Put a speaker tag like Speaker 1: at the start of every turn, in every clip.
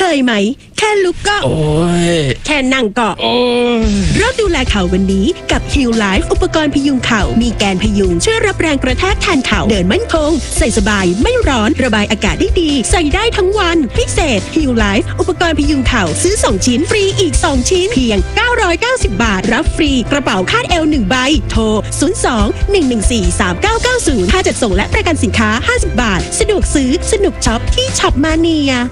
Speaker 1: ยไหมแค่ลุกก็แค่นั่งก็เริ่มดูแลเข่าวันนี้กับ Heal Life อุปกรณ์พยุงเข่ามีแกนพยุงช่วยรับแรงกระแทกแทนเข่าเดินมั่นคงใส่สบายไม่ร้อนระบายอากาศได้ดีใส่ได้ทั้งวันพิเศษ Heal Life อุปกรณ์พยุงเข่าซื้อ2ชิ้นฟรีอีก2ชิ้นเพียง990 บาทรับฟรีกระเป๋าคาดเอว1ใบโทร02-114-3990ค่าจัดส่งและประกันสินค้า50 บาทสะดวกซื้อสนุกช็อปที่ช็อปมาเนีย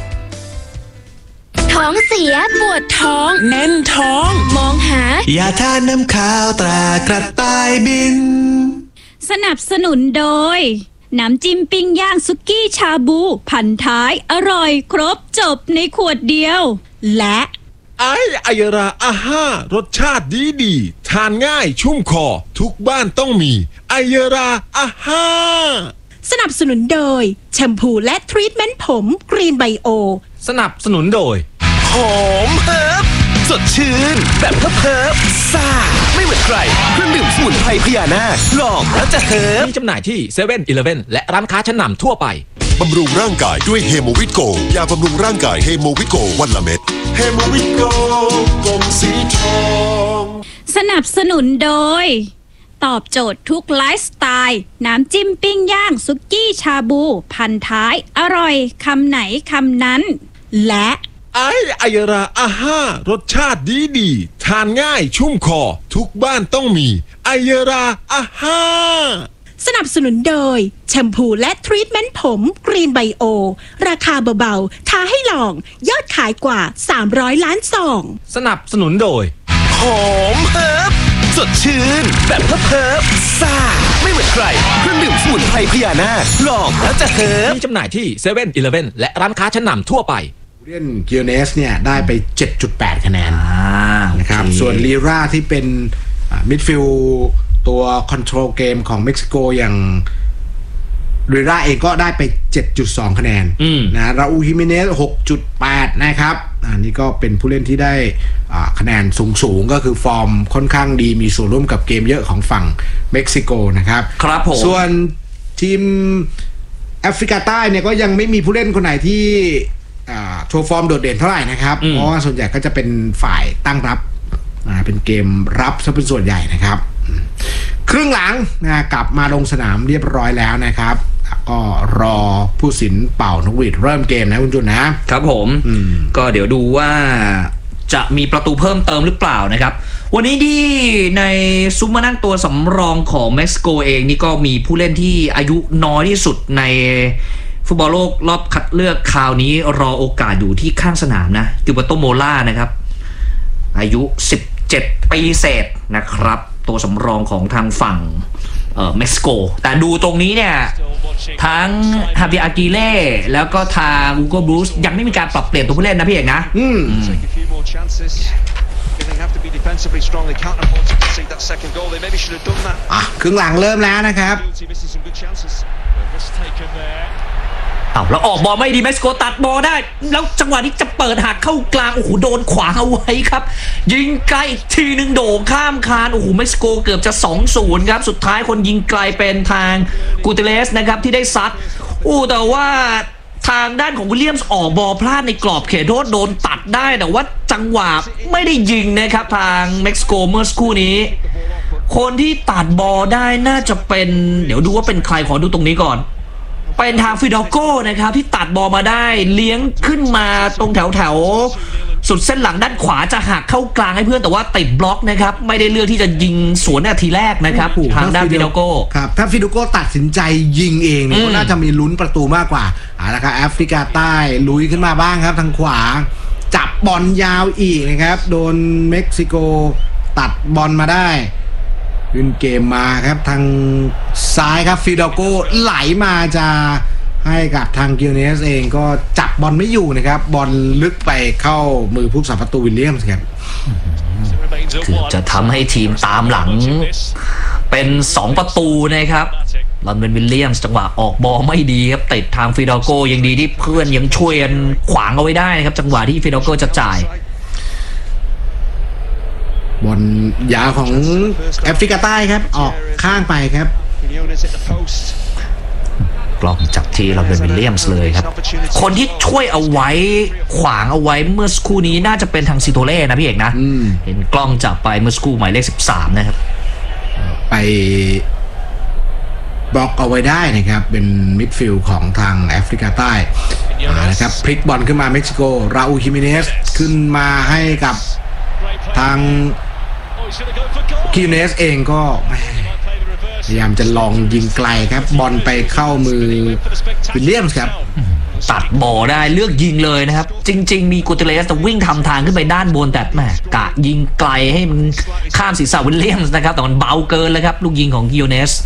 Speaker 2: ท้องเสียปวดท้อง
Speaker 3: แน่นท้อง
Speaker 2: มองหาย
Speaker 4: าทานน้ำข้าวตรากระต่ายบิน
Speaker 5: สนับสนุนโดยน้ำจิ้มปิ้งย่างสุกี้ชาบูพันท้ายอร่อยครบจบในขวดเดียวและ
Speaker 3: ไอยราอาห้ารสชาติดีทานง่ายชุ่มคอทุกบ้านต้องมีไอยราอาห้า
Speaker 1: สนับสนุนโดยแชมพูและทรีทเมนต์ผมกรีนไบโอ
Speaker 6: สนับสนุนโดย
Speaker 4: หอมเฮิร์บสดชื่นแบบเฮิร์บซ่าไม่เหมือนใครเครื่องดื่มสมุนไพรพญานาคลองแล้วจะเฮิร์บ
Speaker 6: มีจำหน่ายที่เซเว่นอีเลฟเว่นและร้านค้าชั้นนำทั่วไป
Speaker 7: บำรุงร่างกายด้วยเฮโมวิตโกยาบำรุงร่างกายเฮโมวิตโกวันละเม็ดเฮโมวิตโกกลมสีทอง
Speaker 5: สนับสนุนโดยตอบโจทย์ทุกไลฟ์สไตล์น้ำจิ้มปิ้งย่างสุกี้ชาบูพันท้ายอร่อยคำไหนคำนั้นและ
Speaker 3: ไอยราอาห้ารสชาติดีทานง่ายชุ่มคอทุกบ้านต้องมีไอยราอาห้า
Speaker 1: สนับสนุนโดยแชมพูและทรีทเมนต์ผมกรีนไบโอราคาเบาๆท้าให้ลองยอดขายกว่า300ล้านซอง
Speaker 6: สนับสนุนโดย
Speaker 4: หอมเฮิร์บสดชื่นแบบเฮิร์บซ่าไม่เหมือนใครเครื่องดื่มสมุนไพรพญานาคลองแล้วจะเฮิร์บ
Speaker 6: มีจำหน่ายที่เซเว่นอีเลฟเว่นและร้านค้าชั้นนำทั่วไป
Speaker 8: เรียนเกียวเนสเนี่ยได้ไป 7.8 คะแนนนะครับส่วนลีราที่เป็นมิดฟิลด์ตัวคอนโทรลเกมของเม็กซิโกอย่างลีราเองก็ได้ไป 7.2 คะแนนนะราอูลฮิเมเนส 6.8 นะครับนี่ก็เป็นผู้เล่นที่ได้คะแนนสูงก็คือฟอร์มค่อนข้างดีมีส่วนร่วมกับเกมเยอะของฝั่งเม็กซิโกนะครับ
Speaker 6: ครับผม
Speaker 8: ส่วนทีมแอฟริกาใต้เนี่ยก็ยังไม่มีผู้เล่นคนไหนที่โชว์ฟอร์มโดดเด่นเท่าไหร่นะครับเพราะว่าส่วนใหญ่ก็จะเป็นฝ่ายตั้งรับเป็นเกมรับซะเป็นส่วนใหญ่นะครับครึ่งหลังกลับมาลงสนามเรียบร้อยแล้วนะครับก็รอผู้สินเป่านกหวีดเริ่มเกมนะคุณจุน
Speaker 6: นะครับผมก็เดี๋ยวดูว่าจะมีประตูเพิ่มเติมหรือเปล่านะครับวันนี้ที่ในซุ้มมานั่งตัวสำรองของเม็กซิโกเองนี่ก็มีผู้เล่นที่อายุน้อยที่สุดในฟุตบอลโลกรอบคัดเลือกคราวนี้รอโอกาสอยู่ที่ข้างสนามนะกิวเบโตโมล่านะครับอายุ17 ปีเศษนะครับตัวสำรองของทางฝั่งเม็กซิโกแต่ดูตรงนี้เนี่ยทั้งฮาบิอากิเล่แล้วก็ทางอูโกบรูซยังไม่มีการปรับเปลี่ยนตัวผู้เล่นนะพี่เอกนะ
Speaker 8: ครึ่งหลังเริ่มแล้วนะครับ
Speaker 6: แล้วออกบอลไม่ดีเม็กซิโกตัดบอลได้แล้วจังหวะนี้จะเปิดหักเข้ากลางโอ้โหโดนขวางเอาไว้ครับยิงไกลอีกทีนึงโด่งข้ามคานโอ้โหเม็กซิโกเกือบจะ 2-0 ครับสุดท้ายคนยิงไกลเป็นทางกูเตเลสนะครับที่ได้ซัดแต่ว่าทางด้านของวิลเลียมส์ออกบอลพลาดในกรอบเขตโทษโดนตัดได้แต่ว่าจังหวะไม่ได้ยิงนะครับทางเม็กซิโกเมื่อสักครู่นี้คนที่ตัดบอลได้น่าจะเป็นเดี๋ยวดูว่าเป็นใครขอดูตรงนี้ก่อนเป็นทางฟิดอลโก้นะครับที่ตัดบอลมาได้เลี้ยงขึ้นมาตรงแถวสุดเส้นหลังด้านขวาจะหักเข้ากลางให้เพื่อนแต่ว่าติดบล็อกนะครับไม่ได้เลือกที่จะยิงสวนนาทีแรกนะครับทางด้านฟิดอลโก้
Speaker 8: ครับถ้าฟิดอลโก้ตัดสินใจยิงเองเนี่ยก็น่าจะมีลุ้นประตูมากกว่านะครับแอฟริกาใต้ลุยขึ้นมาบ้างครับทางขวาจับบอลยาวอีกนะครับโดนเม็กซิโกตัดบอลมาได้ขึ้นเกมมาครับทางซ้ายครับฟิดอลโก้ไหลมาจะให้กับทางกิลเนสเองก็จับบอลไม่อยู่นะครับบอลลึกไปเข้ามือผู้รักษาประตูวิลเลียมส์ครับ
Speaker 6: คือจะทำให้ทีมตามหลังเป็น2ประตูนะครับลอนเดนวิลเลียมส์จังหวะออกบอลไม่ดีครับติดทางฟิดอลโก้ยังดีที่เพื่อนยังช่วยกันขวางเอาไว้ได้นะครับจังหวะที่ฟิดอลโก้จะจ่าย
Speaker 8: บอลยาวของแอฟริกาใต้ครับออกข้างไปครับ
Speaker 6: กล้องจับที่เราเป็นวิลเลียมส์เลยครับคนที่ช่วยเอาไว้ขวางเอาไว้เมื่อสักครู่นี้น่าจะเป็นทางซิโตเล่นะพี่เอกนะเห็นกล้องจับไปเมื่อสักครู่หมายเลข13นะครับ
Speaker 8: ไปบล็อกเอาไว้ได้นะครับเป็นมิดฟิลด์ของทางแอฟริกาใต้นะครับพลิกบอลขึ้นมาเม็กซิโกราอูล ฮิมิเนสขึ้นมาให้กับทางคิวเนสเองก็พยายามจะลองยิงไกลครับบอลไปเข้ามือวิลเลียมส์ครับ
Speaker 6: ตัดบอลได้เลือกยิงเลยนะครับจริงๆมีกูเตเลสแต่วิ่งทำทางขึ้นไปด้านบนแต่แหมกะยิงไกลให้มันข้ามศีรษะวิลเลียมส์นะครับแต่มันเบาเกินเลยครับลูกยิงของคิวเนส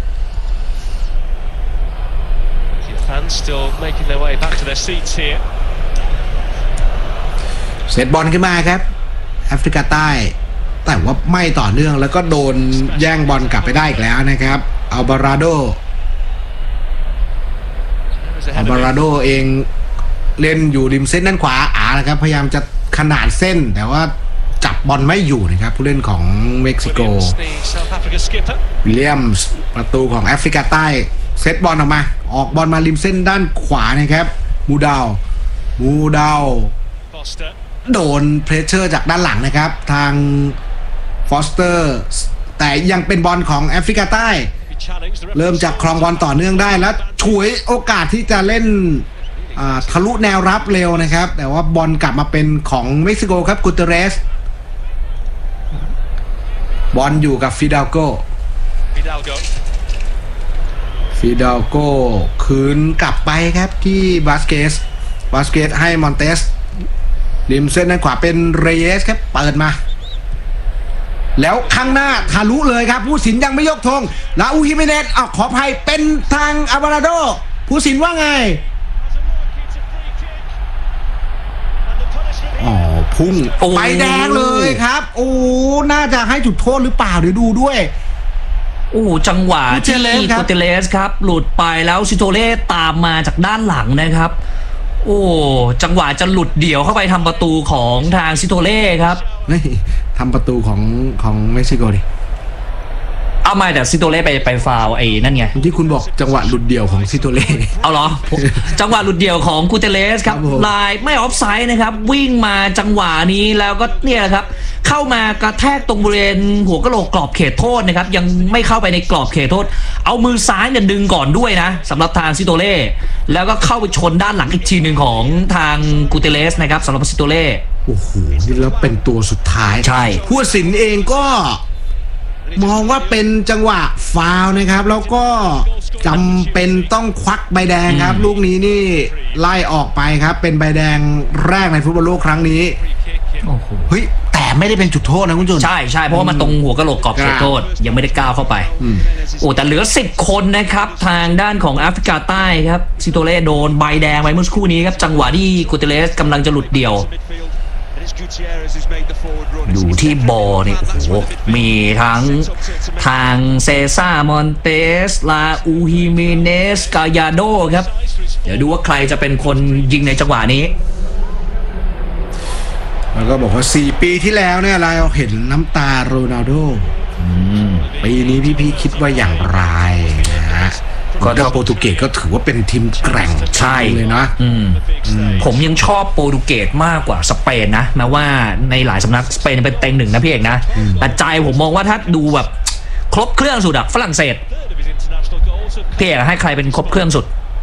Speaker 8: เซตบอลขึ้นมาครับแอฟริกาใต้แต่ว่าไม่ต่อเนื่องแล้วก็โดนแย่งบอลกลับไปได้อีกแล้วนะครับอัลบาราโดเองเล่นอยู่ริมเส้นด้านขวานะครับพยายามจะขนานเส้นแต่ว่าจับบอลไม่อยู่นะครับผู้เล่นของเม็กซิโกวิลเลียมส์ประตูของแอฟริกาใต้เซตบอลออกบอลมาริมเส้นด้านขวานะครับมูดาวโดนเพรสเชอร์จากด้านหลังนะครับทางฟอสเตอร์แต่ยังเป็นบอลของแอฟริกาใต้เริ่มจากครองบอลต่อเนื่องได้แล้วฉวยโอกาสที่จะเล่นทะลุแนวรับเร็วนะครับแต่ว่าบอลกลับมาเป็นของเม็กซิโกครับกูเตเรสบอลอยู่กับฟิดาลโกคืนกลับไปครับที่บาสเกสให้มอนเตสริมเส้นด้านขวาเป็นเรเยสครับเปิดมาแล้วข้างหน้าทะลุเลยครับผู้สินยังไม่ยกธงลาอูฮิเมเนสขออภัยเป็นทางอัลวาราโดผู้สินว่าไงพุ่งไปแดงเลยครับน่าจะให้จุดโทษหรือเปล่าเดี๋ยวดูด้วย
Speaker 6: จังหวะที่กูเตเลสครับหลุดไปแล้วซิโตเล่ตามมาจากด้านหลังนะครับจังหวะจะหลุดเดี่ยวเข้าไปทำประตูของทางซิโตเล่ครับ
Speaker 8: ทำประตูของเม็กซิโกดิ
Speaker 6: เอามาแต่ซิโตเล่ไปฟาวไอ้นั่นไง
Speaker 8: ที่คุณบอกจังหวะหลุดเดี่ยวของซิโตเล่
Speaker 6: เอาเหรอ จังหวะหลุดเดี่ยวของกูเตเลสครับลายไม่ออฟไซด์นะครับวิ่งมาจังหวะนี้แล้วก็เนี่ยครับเข้ามากระแทกตรงบริเวณหัวกะโหลกกรอบเขตโทษนะครับยังไม่เข้าไปในกรอบเขตโทษเอามือซ้ายเนี่ยดึงก่อนด้วยนะสำหรับทางซิโตเล่แล้วก็เข้าไปชนด้านหลังอีกทีหนึ่งของทางกูเตเลสนะครับสำหรับซิโตเล่
Speaker 8: โอ้โหนี่แล้วเป็นตัวสุดท้าย
Speaker 6: ใช่
Speaker 8: ผู้สินเองก็มองว่าเป็นจังหวะฟาวล์นะครับแล้วก็จำเป็นต้องควักใบแดงครับลูกนี้นี่ไล่ออกไปครับเป็นใบแดงแรกในฟุตบอลโลกครั้งนี้เฮ้ยแต่ไม่ได้เป็นจุดโทษนะคุณจุน
Speaker 6: ใช่เพราะว่ามันตรงหัวกะโหลกกรอบเขตโทษยังไม่ได้ก้าวเข้าไปแต่เหลือ10คนนะครับทางด้านของแอฟริกาใต้ครับซิโตเล่โดนใบแดงไปเมื่อสักครู่นี้ครับจังหวะที่กูเตเลสกำลังจะหลุดเดี่ยวดูที่บอลเนี่ยมีทั้งทางเซซ่ามอนเตสลาอูฮิเมเนสกายาโดครับเดี๋ยวดูว่าใครจะเป็นคนยิงในจังหวะนี้
Speaker 8: แล้วก็บอกว่า4ปีที่แล้วเนี่ยเราเห็นน้ำตาโรนัลโดปีนี้พี่คิดว่าอย่างไรนะก็ถ้าโปรตุเกสก็ถือว่าเป็นทีมแกร่ง
Speaker 6: ใช่
Speaker 8: เลยนะ
Speaker 6: ผมยังชอบโปรตุเกสมากกว่าสเปนนะแม้ว่าในหลายสำนักสเปนเป็นเต็งหนึ่งนะพี่เอกนะแต่ใจผมมองว่าถ้าดูแบบครบเครื่องสุดฝรั่งเศสพี่เอกให้ใครเป็นครบเครื่องสุด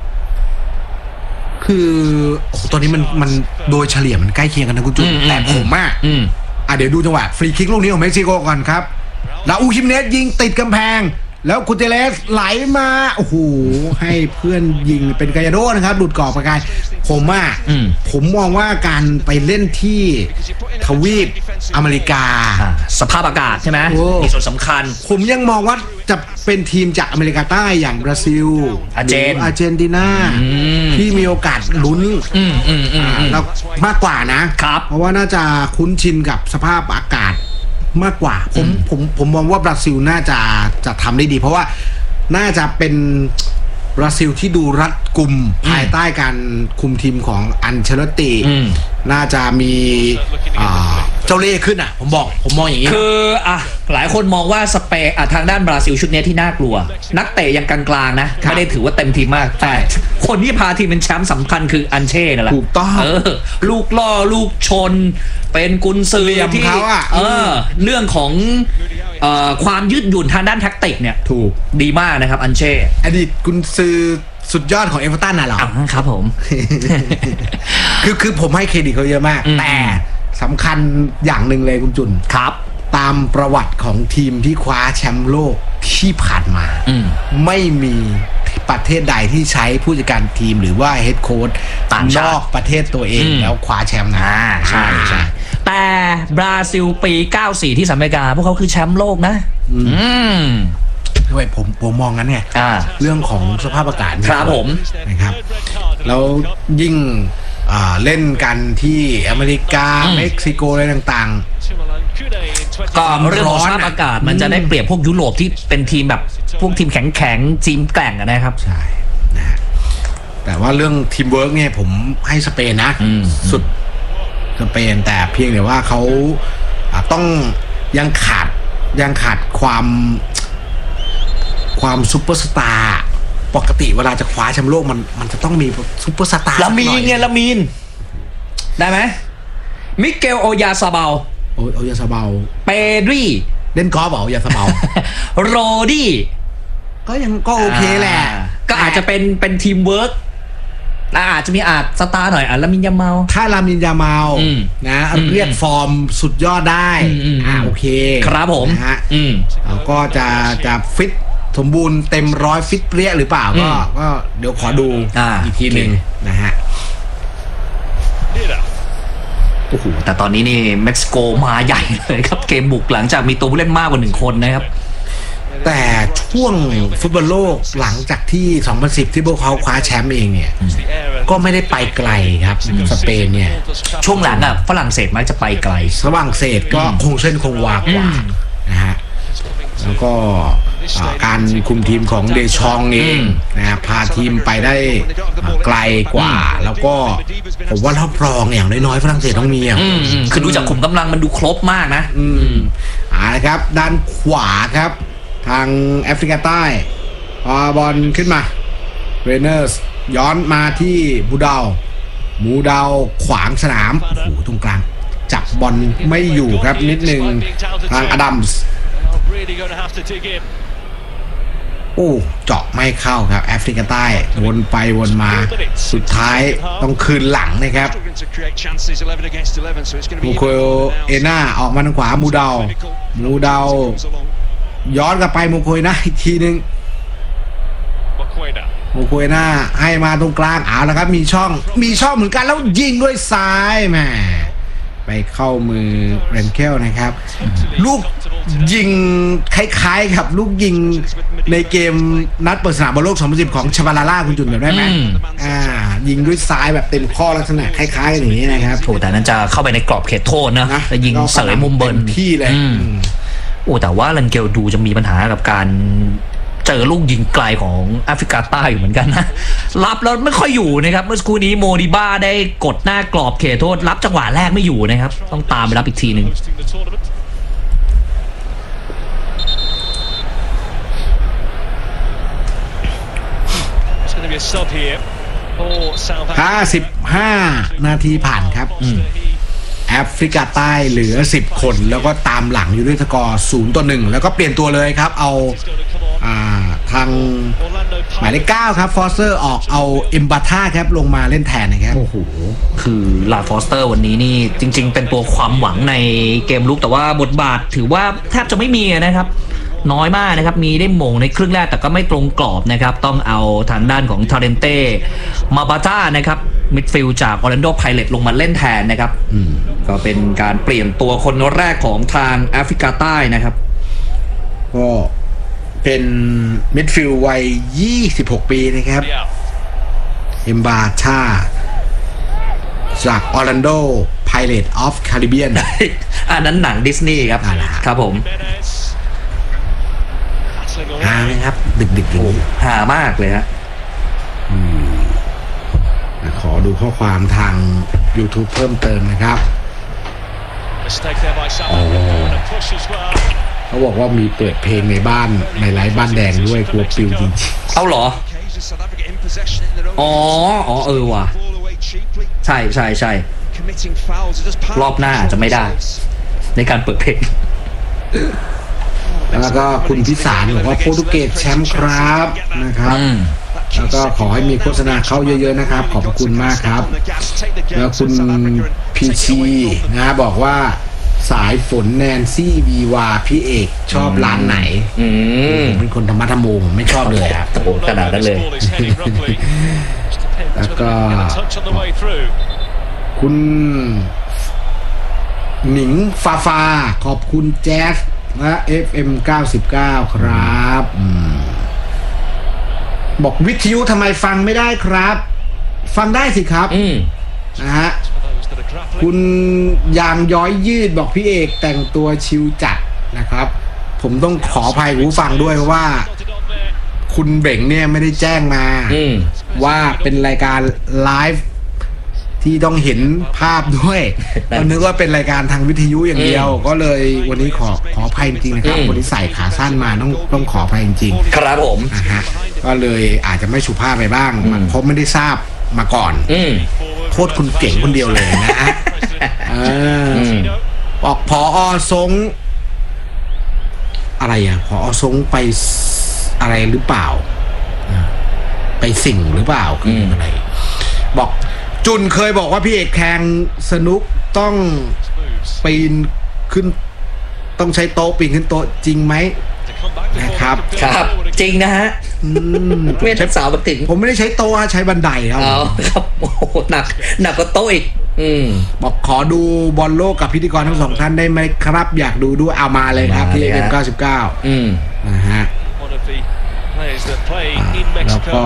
Speaker 8: คือตอนนี้มันโดยเฉลี่ยมันใกล้เคียงกันนะคุณจุ๊บแต่ผมเดี๋ยวดูจังหวะฟรีคิกลูกนี้ของเม็กซิโกก่อนครับลาอูฮิมเนสยิงติดกำแพงแล้วกูเตเลสไหลมาโอ้โหให้เพื่อนยิงเป็นกายาโดนะครับหลุดกรอบไปไกลผมมองว่าการไปเล่นที่ทวีปอเมริกา
Speaker 6: สภาพอากาศใช่ไหมมีส่วนสำคัญ
Speaker 8: ผมยังมองว่าจะเป็นทีมจากอเมริกาใต้อย่างบราซิลอาร์เจนตินาที่มีโอกาสลุ้นเรามากกว่านะครับเพราะว่าน่าจะคุ้นชินกับสภาพอากาศมากกว่าผมมองว่าบราซิลน่าจะทำได้ดีเพราะว่าน่าจะเป็นบราซิลที่ดูรัดกุมภายใต้การคุมทีมของอันเชลโตติน่าจะมีเจ้าเล่ห์ขึ้นอ่ะผมมองอย่างนี้
Speaker 6: คือหลายคนมองว่าสเปนทางด้านบราซิลชุดนี้ที่น่ากลัวนักเตะยังกลางๆนะไม่ได้ถือว่าเต็มทีมมากแต่คนที่พาทีมเป็นแชมป์สำคัญคืออันเช่นั่นแหละ
Speaker 8: ถูกต้อง
Speaker 6: ลูกล่อลูกชนเป็นกุนซือที่เรื่องของความยืดหยุ่นทางด้านแท็กติกเนี่ย
Speaker 8: ถูก
Speaker 6: ดีมากนะครับอันเช่
Speaker 8: อดีตกุนซือสุดยอดของเอเวอร์ตันน่ะเหรอ
Speaker 6: ครับผม
Speaker 8: คือผมให้เครดิตเขาเยอะมากแต่สำคัญอย่างหนึ่งเลยคุณจุน
Speaker 6: ครับ
Speaker 8: ตามประวัติของทีมที่คว้าแชมป์โลกที่ผ่านมาไม่มีประเทศใดที่ใช้ผู้จัดการทีมหรือว่าเฮดโค้ชนอกประเทศตัวเองแล้วคว้าแชมป์นะ
Speaker 6: ใช่แต่บราซิลปี94ที่สหรัฐอเมริกาพวกเขาคือแชมป์โลกนะ
Speaker 8: ด้วยผมมองงั้นไงเรื่องของสภาพอากาศ
Speaker 6: ครับผม
Speaker 8: นะครับแล้วยิ่งเล่นกันที่อเมริกาเม็กซิโกอะไรต่าง
Speaker 6: ๆก็เรื่องของสภาพอากาศมันจะได้เปรียบพวกยุโรปที่เป็นทีมแบบพวกทีมแข็งๆทีมแกร่งนะครับ
Speaker 8: ใช่นะแต่ว่าเรื่องทีมเวิร์กเนี่ยผมให้สเปนนะสุดสเปนแต่เพียงแต่ว่าเขาต้องยังขาดความซุปเปอร์สตาร์ปกติเวลาจะคว้าแชมป์โลกมันจะต้องมีซุปเปอร์สตาร์
Speaker 6: ลามีนเนี่ยลามีนได้ไหมมิเกลโอยาซาเบา
Speaker 8: โอยาซาเบา
Speaker 6: เปดรี
Speaker 8: เล่นกอล์ฟโอยาซาเบา
Speaker 6: โรดี้
Speaker 8: ก็โอเคแหละ
Speaker 6: ก็อาจจะเป็นทีมเวิร์กอาจจะมีสตาร์หน่อยลามินยาเมา
Speaker 8: ถ้าลามินยาเมานะเรียกฟอร์มสุดยอดได้โอเค
Speaker 6: ครับผม
Speaker 8: นะฮะก็จะฟิตสมบูรณ์เต็ม100ฟิตเปรี้ยหรือเปล่าก็เดี๋ยวขอดูอีกทีหนึ่งนะฮะ
Speaker 6: โอ้โหแต่ตอนนี้นี่เม็กซิโกมาใหญ่เลยครับเกมบุกหลังจากมีตัวผู้เล่นมากกว่า1คนนะครับ
Speaker 8: แต่ช่วงฟุตบอลโลกหลังจากที่2010ที่พวกเขาคว้าแชมป์เองเนี่ยก็ไม่ได้ไปไกลครับสเปนเนี่ย
Speaker 6: ช่วงหลังฝรั่งเศสมักจะไปไกล
Speaker 8: ฝรั่งเศสก็คงเส้นคงวากว่านะฮะแล้วก็การคุมทีมของเดชองเองนะพาทีมไปได้ไกลกว่าแล้วก็ผมว่ารอบรองอย่างน้อยๆฝรั่งเศสต้องมี
Speaker 6: คือดูจากขุมกำลังมันดูครบมากนะ
Speaker 8: ครับด้านขวาครับทางแอฟริกาใต้พอบอลขึ้นมาเรเนอร์สย้อนมาที่มูดาวขวางสนามโอ้โหตรงกลางจับบอลไม่อยู่ครับนิดนึงทางอดัมส์โอ้เจาะไม่เข้าครับแอฟริกาใต้วนไปวนมาสุดท้ายต้องคืนหลังนะครับมูโคเอน่าออกมาทางขวามูดาวย้อนกลับไปมูโคเอน่าอีกทีนึงมูโคเอน่าให้มาตรงกลางแล้วครับมีช่องเหมือนกันแล้วยิงด้วยซ้ายแม่ไปเข้ามือเรนเคิลนะครับลูกยิงคล้ายๆกับลูกยิงในเกมนัดเปิดสนามบอลโลก2010ของชาบาลาล่าคุณจุนแบบได้ไหมยิงด้วยซ้ายแบบเต็มข้อลักษณะคล้ายๆอย่างนี้นะครับ
Speaker 6: โอ้แต่นั้นจะเข้าไปในกรอบเขตโทษนะจะยิงเสยมุมเบิร์น
Speaker 8: ที่เลย
Speaker 6: โอ้แต่ว่าเรนเคิลดูจะมีปัญหากับการเจอลูกยิงไกลของแอฟริกาใต้อยู่เหมือนกันนะรับแล้วไม่ค่อยอยู่นะครับเมื่อสักครู่นี้โมดิบ้าได้กดหน้ากรอบเขตโทษรับจังหวะแรกไม่อยู่นะครับต้องตามไปรับอีกทีนึง
Speaker 8: 55 นาทีผ่านครับแอฟริกาใต้เหลือ10คนแล้วก็ตามหลังอยู่ด้วยสกอร์0-1แล้วก็เปลี่ยนตัวเลยครับเอาทางหมายเลข9ครับฟอสเตอร์ออกเอาเอ็มบาท่าครับลงมาเล่นแทนนะครับ
Speaker 6: โอ้โหคือลาฟอสเตอร์วันนี้นี่จริงๆเป็นตัวความหวังในเกมลุกแต่ว่าบทบาทถือว่าแทบจะไม่มีนะครับน้อยมากนะครับมีได้หม่งในครึ่งแรกแต่ก็ไม่ตรงกรอบนะครับต้องเอาทางด้านของทาเรนเต้มาบาต้านะครับมิดฟิลด์จากออร์แลนโดไพเรตลงมาเล่นแทนนะครับก็เป็นการเปลี่ยนตัวคนแรกของทางแอฟริกาใต้นะครับ
Speaker 8: ก็เป็นมิดฟิลด์วัย26ปีนะครับเอ็มบาท่าจากออร์แลนโดไพเรตออฟแคริบเบียน
Speaker 6: อันนั้นหนังดิสนีย์ครับครับผม
Speaker 8: หาไหมครับดึก
Speaker 6: ๆหามากเลยฮะ
Speaker 8: ขอดูข้อความทาง YouTube เพิ่มเติมนะครับเขาบอกว่ามีเปิดเพลงในบ้านในไลฟ์บ้านแดงด้วยกลัวปิวจริง
Speaker 6: เอาเหรออ๋อว่ะใช่รอบหน้าจะไม่ได้ในการเปิดเพลง
Speaker 8: แล้วก็คุณพิสารบอกว่าโปรตุเกสแชมป์ครับนะครับแล้วก็ขอให้มีโฆษณาเข้าเยอะๆนะครับขอบคุณมากครับแล้วคุณพีชีนะบอกว่าสายฝนแนนซี่วีวาพี่เอกชอบร้านไหนผมเป็นคนธรรมะธรรมโมไม่ชอบเลยครับ
Speaker 6: โอ้ขนาดนั้นเลย
Speaker 8: แล้วก็คุณหนิงฟาขอบคุณแจ๊สและ FM 99ครับบอกวิทยุทำไมฟังไม่ได้ครับฟังได้สิครับนะฮะคุณยางย้อยยืดบอกพี่เอกแต่งตัวชิลจัดนะครับผมต้องขออภัยผู้ฟังด้วยเพราะว่าคุณเบ่งเนี่ยไม่ได้แจ้งมาว่าเป็นรายการไลฟ์ที่ต้องเห็นภาพด้วยก็นึกว่าเป็นรายการทางวิทยุอย่างเดียวก็เลยวันนี้ขออภัยจริงๆนะครับวันนี้ใส่ขาสั้นมาต้องขออภัยจริงๆ
Speaker 6: ครับผม
Speaker 8: นะฮะก็เลยอาจจะไม่สุภาพไปบ้างเพราะไม่ได้ทราบมาก่อนโทษคุณเก่งคนเดียวเลยนะฮะบอกผอ.ทรงอะไรผอ.ทรงไปอะไรหรือเปล่าไปสิ่งหรือเปล่าคืออะไรบอกจุนเคยบอกว่าพี่เอกแข่งสนุกต้องปีนขึ้นต้องใช้โต๊ะปีนขึ้นโต๊ะจริงไหมนะครับ
Speaker 6: ครับจริงนะฮะเพื่อนสาวมาถึง
Speaker 8: ผมไม่ได้ใช้โต๊ะใช้บันไดครับ
Speaker 6: ครับโอ้หนักกว่าโต๊ะอีก
Speaker 8: บอกขอดูบอลโลกกับพิธีกรทั้งสองท่านได้ไหมครับอยากดูด้วยเอามาเลยครับที่FM 99นะฮะแล้วก็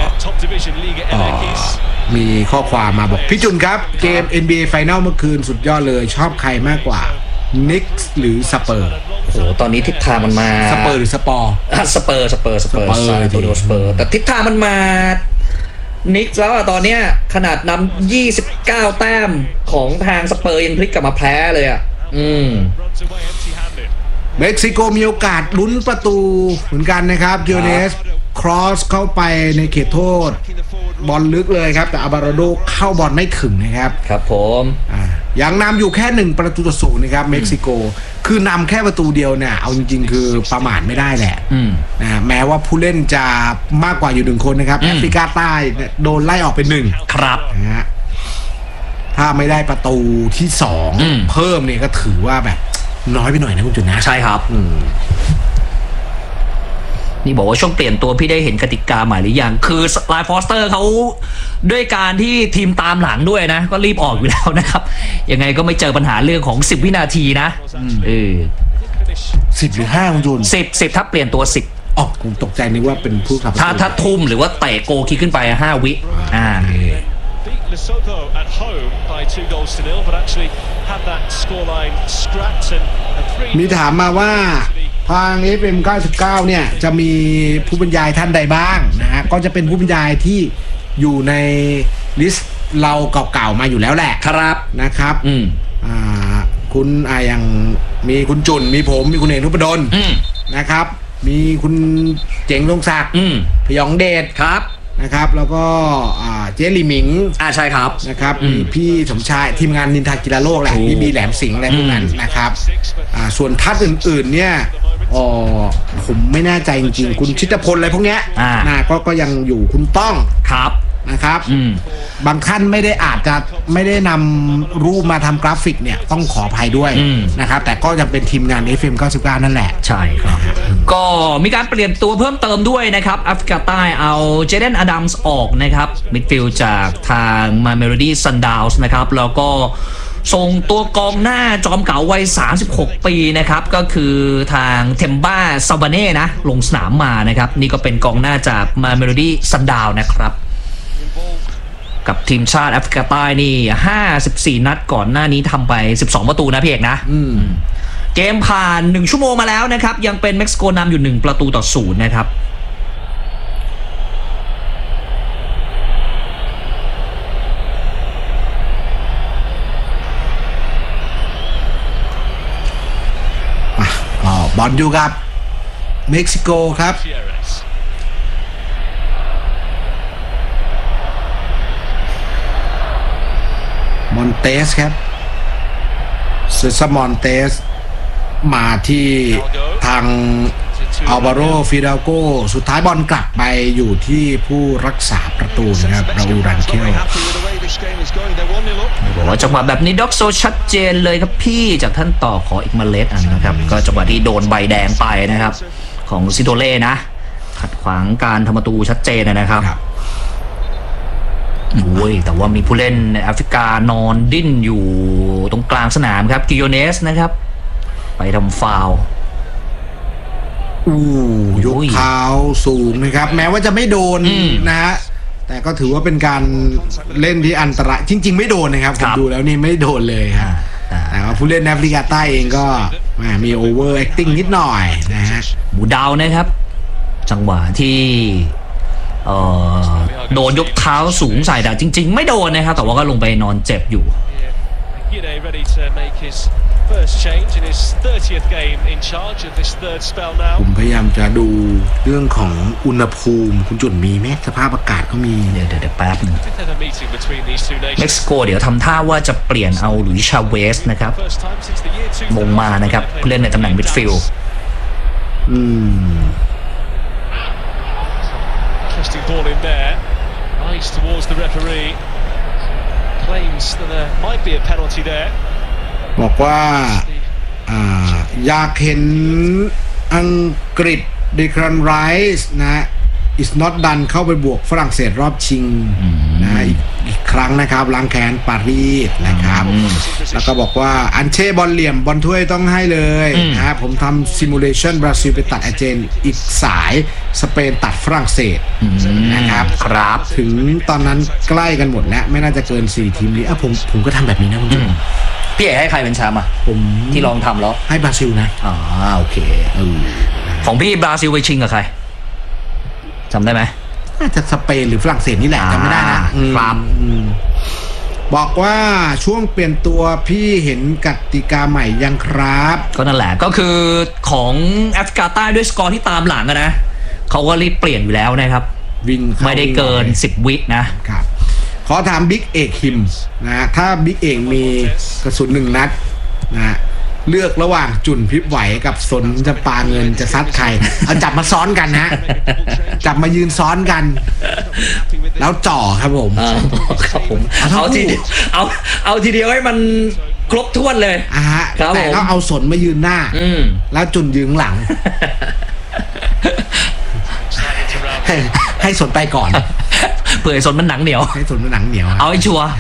Speaker 8: มีข้อความมาบอกพี่จุนครับเกม NBA Final เมื่อคืนสุดยอดเลยชอบใครมากกว่านิกส์หรือสเปอร์
Speaker 6: โอ้โหตอนนี้ทิศทางมันมา
Speaker 8: สเปอร์หรือสปอร์
Speaker 6: สเปอร์ตัวสเปอร์แต่ทิศทางมันมานิกส์แล้วตอนเนี้ยขนาดนำ29แต้มของทางสเปอร์ยังพลิกกลับมาแพ้เลย
Speaker 8: เม็กซิโกมีโอกาสลุ้นประตูเหมือนกันนะครับโยเนสครอสเข้าไปในเขตโทษบอลลึกเลยครับแต่อาบาโรโดเข้าบอลไม่ถึงนะครับ
Speaker 6: ครับผม
Speaker 8: ยังนำอยู่แค่1ประตูต่อ0นะครับเม็กซิโกคือนำแค่ประตูเดียวเนี่ยเอาจริงๆคือประมาทไม่ได้แหละนะแม้ว่าผู้เล่นจะมากกว่าอยู่1คนนะครับแอฟริกาใต้โดนไล่ออกไป1
Speaker 6: ครับ
Speaker 8: นะฮะถ้าไม่ได้ประตูที่2เพิ่มเนี่ยก็ถือว่าแบบน้อยไปหน่อยนะคุณจุนนะ
Speaker 6: ใช่ครับนี่บอกว่าช่วงเปลี่ยนตัวพี่ได้เห็นกติกาใหม่หรือยังคือไลฟ์ฟอสเตอร์เขาด้วยการที่ทีมตามหลังด้วยนะก็รีบออกอยู่แล้วนะครับยังไงก็ไม่เจอปัญหาเรื่องของ10วินาทีนะ
Speaker 8: 10หรือ5คุณจุน
Speaker 6: 10ถ้าเปลี่ยนตัว10
Speaker 8: อ๋อผมตกใจนึกว่าเป็นผู้ขับ
Speaker 6: ถ้าทุ่มหรือว่าเตะโกคิกขึ้นไป5วิ
Speaker 9: Lesotho at home by 2-0 but actually had that scoreline scrapped and
Speaker 8: มีถามมาว่าทาง FM 99เนี่ยจะมีผู้บรรยายท่านใดบ้างนะฮะก็จะเป็นผู้บรรยายที่อยู่ในลิสต์เราเก่าๆมาอยู่แล้วแหละ
Speaker 6: ครับ
Speaker 8: นะครับคุณอย่างมีคุณจุนมีผมมีคุณเอกนุพดลนะครับมีคุณเจ๋งลงศักดิ์พยองเดช
Speaker 6: ครับ
Speaker 8: นะครับแล้วก็เจลี่หมิง
Speaker 6: ใช่ครับ
Speaker 8: นะครับมีพี่สมชายทีมงานนินทากีฬาโลกแหละพี่บีแหลมสิงห์อะไรพวกนั้นนะครับส่วนทัศน์อื่นๆเนี่ยผมไม่แน่ใจจริงๆคุณชิตพลอะไรพวกเนี้ยก็ยังอยู่คุณต้อง
Speaker 6: ครับ
Speaker 8: นะครับบางท่านไม่ได้อาจจะไม่ได้นำรูปมาทำกราฟิกเนี่ยต้องขออภัยด้วยนะครับแต่ก็ยังเป็นทีมงาน FM 99นั่นแหละ
Speaker 6: ใช่ครับก็มีการเปลี่ยนตัวเพิ่มเติมด้วยนะครับแอฟริกาใต้เอาเจเดนอดัมส์ออกนะครับมิดฟิลด์จากทางมาเมโลดี้ซันดาวส์นะครับแล้วก็ส่งตัวกองหน้าจอมเก่าวัย36ปีนะครับก็คือทางเทมบ้าซาบาเน่นะลงสนามมานะครับนี่ก็เป็นกองหน้าจากมาเมโลดี้ซันดาวนะครับกับทีมชาติแอฟริกาใต้นี่54นัดก่อนหน้านี้ทำไป12ประตูนะพี่เอกนะเกมผ่าน1ชั่วโมงมาแล้วนะครับยังเป็นเม็กซิโกนำอยู่1ประตูต่อ0นะครับ
Speaker 8: บอลอยู่กับเม็กซิโกครับ
Speaker 9: Gutierrez.
Speaker 8: มอนเตสครับเซซามอนเตสมาที่ทางอัลวาโรฟิดาโกสุดท้ายบอลกลับไปอยู่ที่ผู้รักษาประตูนะครับราอูล รันเคล
Speaker 6: บอกว่าจังหวะแบบนี้ด็อกโซชัดเจนเลยครับพี่จากท่านต่อขออีกเมล็ดอันนะครับ ก็จังหวะที่โดนใบแดงไปนะครับของซิโตเล่นะขัดขวางการทำประตูชัดเจนนะครับโอ้ยแต่ว่ามีผู้เล่นในแอฟริกานอนดิ้นอยู่ตรงกลางสนามครับกิโยเนสนะครับไปทำฟาวล์
Speaker 8: ยกเท้าสูงนะครับแม้ว่าจะไม่โดนนะฮะแต่ก็ถือว่าเป็นการเล่นที่อันตรายจริงๆไม่โดนนะครับผมดูแล้วนี่ไม่โดนเลยครับแต่ว่าผู้เล่นแอฟริกาใต้เองก็มีโอเวอร์แอคติ้งนิดหน่อยนะฮะ
Speaker 6: หมูดาวนะครับจังหวะที่โดนยกเท้าสูงใส่แต่จริงๆไม่โดนนะครับแต่ว่าก็ลงไปนอนเจ็บอยู่
Speaker 9: ready to make his first change in his 30th game in charge of this third spell now
Speaker 8: ผมพยายามจะดูเรื่องของอุณหภูมิคุณจุนมีไหมสภาพอากาศก็มี
Speaker 6: เดี๋ยวแป๊บนึงเม็กซิโกเดี๋ยวทำท่าว่าจะเปลี่ยนเอาหลุยส์ชาเวสนะครับลงมานะครับเล่นในตำแหน่งมิดฟิลด์
Speaker 9: Interesting ball in there. Eyes towards the referee. Claims that there might be a penalty there.
Speaker 8: บอกว่าอยากเห็นอังกฤษดิครันไรส์นะ is not done เข้าไปบวกฝรั่งเศสรอบชิงนะอีกครั้งนะครับล้างแค้นปารีสนะครับแล้วก็บอกว่าอันเช่บอลเหลี่ยมบอลถ้วยต้องให้เลยนะผมทำซิมูเลชันบราซิลไปตัดอาร์เจนอีกสายสเปนตัดฝรั่งเศสนะครับครับถึงตอนนั้นใกล้กันหมดแล้วไม่น่าจะเกิน4ทีมนี้ผมก็ทำแบบนี้นะคุณผู้ชม
Speaker 6: พี่เอ๋ให้ใครเป็นแชมป์ผมที่ลองทำแล้ว
Speaker 8: ให้บราซิลนะ
Speaker 6: โอเคของพี่บราซิลไปชิงกับใครจำได้ไหม
Speaker 8: น่าจะสเปนหรือฝรั่งเศสนี่แหละจำไม่ได้นะครับบอกว่าช่วงเปลี่ยนตัวพี่เห็นกติกาใหม่ยังครับ
Speaker 6: ก็นั่นแหละก็คือของแอฟริกาใต้ด้วยสกอร์ที่ตามหลังนะเขาก็รีบเปลี่ยนอยู่แล้วนะครับ
Speaker 8: วิ่ง
Speaker 6: ไม่ได้เกิน10วิ
Speaker 8: นะครับขอถามบิ๊กเอกคิมนะถ้าบิ๊กเอกมีกระสุน1นัดนะเลือกระหว่างจุ่นพริบไหวกับสนจะปาเงินจะซัดใครเอาจับมาซ้อนกันนะจับมายืนซ้อนกันแล้วจ่อครับผม
Speaker 6: ครับผมเอาทีเดียวให้มันครบถ้วนเลย
Speaker 8: แต่ก็เอาสนมายืนหน้าแล้วจุ่นยืนหลังให้สนไปก่อน
Speaker 6: เผื่อสนมันหนังเหนียว
Speaker 8: ให้สนมันหนังเหนียว
Speaker 6: เอาให้ชัวร์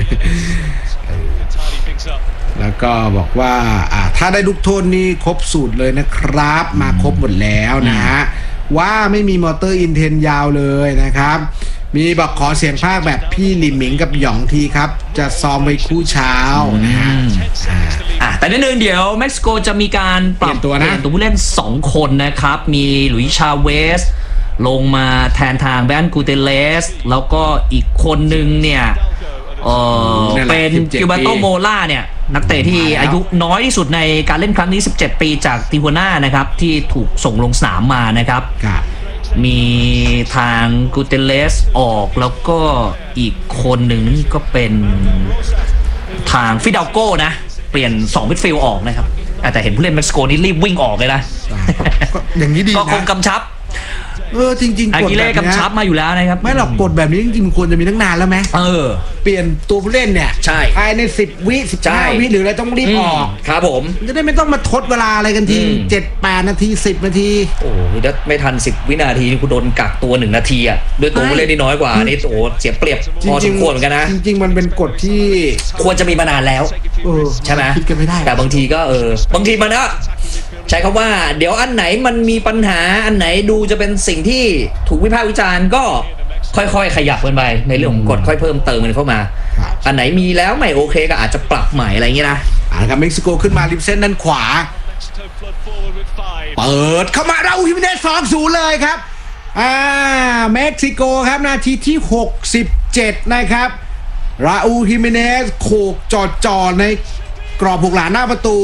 Speaker 8: แล้วก็บอกว่าถ้าได้ลูกโทษนี่ครบสูตรเลยนะครับมาครบหมดแล้วนะฮะว่าไม่มีมอเตอร์อินเทนยาวเลยนะครับมีบอกขอเสียงภาคแบบพี่หลิมหมิงกับหยองทีครับจะซ้อมไว้คู่เช้านะฮะ
Speaker 6: แต่นิดนึงเดี๋ยวเม็กซิโกจะมีการปรับตัวผู้เล่น2คนนะครับมีหลุยส์ชาเวสลงมาแทนทางแบนกูเตเลสแล้วก็อีกคนนึงเนี่ยเป็นกิวบาโตโมล่าเนี่ยนักเตะที่อายุน้อยที่สุดในการเล่นครั้งนี้17ปีจากติฮวาน่านะครับที่ถูกส่งลงสนามมานะครับมีทางกูเตเลสออกแล้วก็อีกคนหนึ่งก็เป็นทางฟิดาโก้นะเปลี่ยน2มิดฟิลด์ออกนะครับแต่เห็นผู้เล่นเม็กซิโกนี่รีบวิ่งออกเลยนะ
Speaker 8: อย่างนี้ดีนะ
Speaker 6: ก็คงกำชับ
Speaker 8: จริงๆ
Speaker 6: กฎแบบนี้กำชับมาอยู่แล้วนะครับ
Speaker 8: ไม่หรอกกฎแบบนี้จริงๆควรจะมีตั้งนานแล้วไหมเปลี่ยนตัวผู้เล่นเนี่ยภายใน10วิ15วิหรืออะไรต้องรีบออก
Speaker 6: ครับผม
Speaker 8: จะได้ไม่ต้องมาทดเวลาอะไรกันที7-8 นาที10 นาที
Speaker 6: โอ้ยไม่ทัน10 วินาทีนี่คุณโดนกักตัว1 นาทีอ่ะด้วยตัวผู้เล่นที่น้อยกว่านี่โอ้เสียเปรียบพอสมควรเหมือนกันนะ
Speaker 8: จริงๆมันเป็นกฎที่
Speaker 6: ควรจะมีมานานแล้วใช่ไหม
Speaker 8: คิดกันไม่ได้
Speaker 6: แต่บางทีก็บางทีมันนะใช้คำว่าเดี๋ยวอันไหนมันมีปัญหาอันไหนดูจะเป็นสิ่งที่ถูกวิพากษ์วิจารณ์ก็ค่อยๆขยับกันไปในเรื่องของกฎค่อยเพิ่มเติมมันเข้ามาอันไหนมีแล้วไม่โอเคก็อาจจะปรับใหม่อะไรอย่างเงี้ย
Speaker 8: นะครับเม็กซิโกขึ้นมาริมเส้นด้านขวาเปิดเข้ามาเราฮิมเนส2-0เลยครับเม็กซิโกครับนาทีที่67นะครับราอูลฮิมิเนสโขกจ่อในกรอบ6 หลาหน้าประตู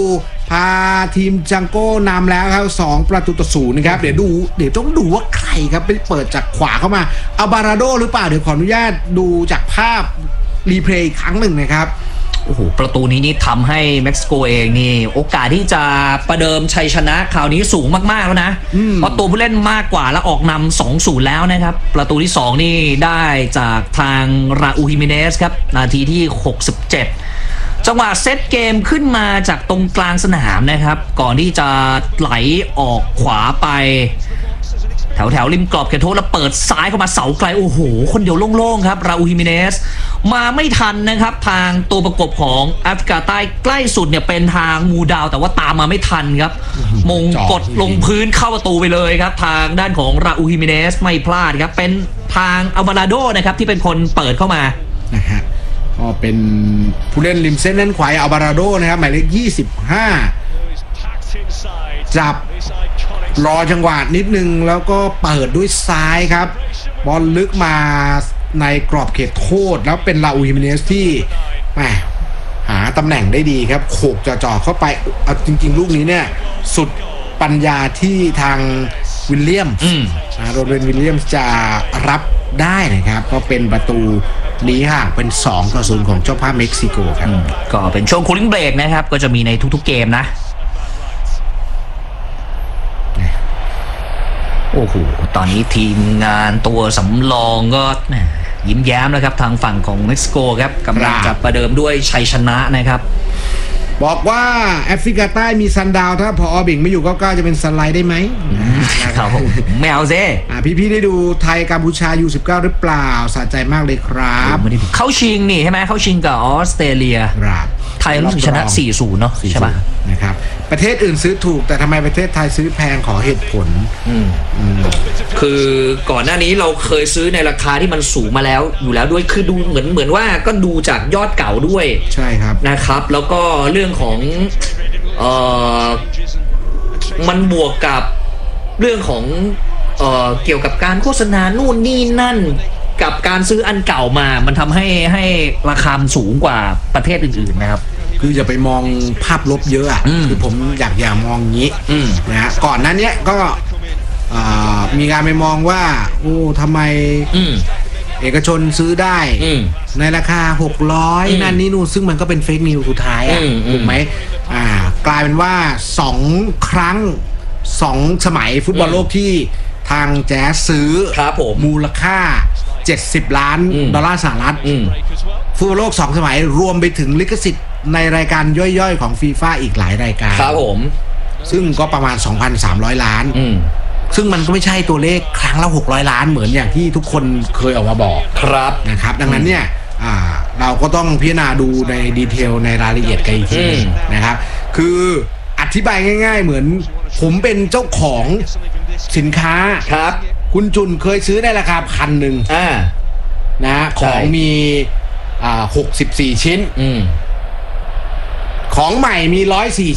Speaker 8: พาทีมจังโก้นำแล้วครับ2-0นะครับเดี๋ยวต้องดูว่าใครครับไปเปิดจากขวาเข้ามาอัลบาราโดหรือเปล่าเดี๋ยวขออนุญาตดูจากภาพรีเพลย์อีกครั้งหนึ่งนะครับ
Speaker 6: โอ้โหประตูนี้นี่ทำให้เม็กซิโกเองนี่โอกาสที่จะประเดิมชัยชนะคราวนี้สูงมากๆแล้วนะเพราะตัวผู้เล่นมากกว่าแล้วออกนำ 2-0 แล้วนะครับประตูที่2นี่ได้จากทางราอูฮิเมเนสครับนาทีที่67จังหวะเซตเกมขึ้นมาจากตรงกลางสนามนะครับก่อนที่จะไหลออกขวาไปแถวริมกรอบเขตโทษแล้วเปิดซ้ายเข้ามาเสาไกลโอ้โหคนเดียวโล่งๆครับราอูฮิเมเนสมาไม่ทันนะครับทางตัวประกบของแอฟริกาใต้ใกล้สุดเนี่ยเป็นทางมูดาวแต่ว่าตามมาไม่ทันครับมงกดลงพื้นเข้าประตูไปเลยครับทางด้านของราอูฮิเมเนสไม่พลาดครับเป็นทางอัลวาราโดนะครับที่เป็นคนเปิดเข้ามา
Speaker 8: นะฮะก็เป็นผู้เล่นริมเส้นด้านขวาอัลวาราโดนะครับหมายเลข25จับรอจังหวะนิดนึงแล้วก็เปิดด้วยซ้ายครับบอลลึกมาในกรอบเขตโทษแล้วเป็นราอูฮิเมเนสที่หาตำแหน่งได้ดีครับโขกจ่อเข้าไปเอาจริงๆลูกนี้เนี่ยสุดปัญญาที่ทางวิลเลียมโรเบนวิลเลียมจะรับได้นะครับก็เป็นประตูนี้ห่างเป็น2-0ของเจ้าภาพเม็กซิโกครับ
Speaker 6: ก็เป็นช่วงคูลิ่งเบรกนะครับก็จะมีในทุกๆเกมนะโอ้โหตอนนี้ทีมงานตัวสำรองก็ยิ้มแย้มแล้วครับทางฝั่งของเม็กซิโกครับกำลังจะประเดิมด้วยชัยชนะนะครับ
Speaker 8: บอกว่าแอฟริกาใต้มีซันดาวถ้าพอบิ่งไม่อยู่ก็กล้าจะเป็นซันไลด์ได้ไหม
Speaker 6: ครับแมวเซ่
Speaker 8: พี่ได้ดูไทยกัมพูชาU19หรือเปล่าสะใจมากเลยครับ
Speaker 6: เข้าชิงนี่ใช่ไหมเข้าชิงกับออสเตรเลียไทยรู้สึกชนะ 4-0 เนาะใช่ป่ะ
Speaker 8: นะครับประเทศอื่นซื้อถูกแต่ทำไมประเทศไทยซื้อแพงขอเหตุผล
Speaker 6: คือก่อนหน้านี้เราเคยซื้อในราคาที่มันสูงมาแล้วอยู่แล้วด้วยคือดูเหมือนว่าก็ดูจากยอดเก่าด้วย
Speaker 8: ใช่ครับ
Speaker 6: นะครับแล้วก็เรื่องของมันบวกกับเรื่องของเกี่ยวกับการโฆษณานู่นนี่นั่นกับการซื้ออันเก่ามามันทำให้ราคาสูงกว่าประเทศอื่นๆนะครับ
Speaker 8: คืออย่าไปมองภาพลบเยอะอ่ะคือผมอยากมองงี้นะฮะก่อนหน้านี้ก็มีการไปมองว่าโอ้ทำไมเอกชนซื้อได้ในราคา600นั่นนี่นู่นซึ่งมันก็เป็นเฟกนิวสุดท้ายถูกไหมกลายเป็นว่า2 ครั้ง 2 สมัยฟุตบอลโลกที่ทางแจ๊สซื้อมูลค่า$70 ล้านสหรัฐฟุตบอลโลก2 สมัยรวมไปถึงลิขสิทธิ์ในรายการย่อยๆของฟีฟ่าอีกหลายรายการ
Speaker 6: ครับผม
Speaker 8: ซึ่งก็ประมาณ 2,300 ล้านซึ่งมันก็ไม่ใช่ตัวเลขครั้งละ600 ล้านเหมือนอย่างที่ทุกคนเคยออกมาบอก
Speaker 6: ครับ
Speaker 8: นะครับดังนั้นเนี่ยเราก็ต้องพิจารณาดูในดีเทลในรายละเอียดกันอีกทีนะครับคืออธิบายง่ายๆเหมือนผมเป็นเจ้าของสินค้า
Speaker 6: ครับ
Speaker 8: คุณจุนเคยซื้อในราคา1,000นะของมี64 ชิ้นของใหม่มี104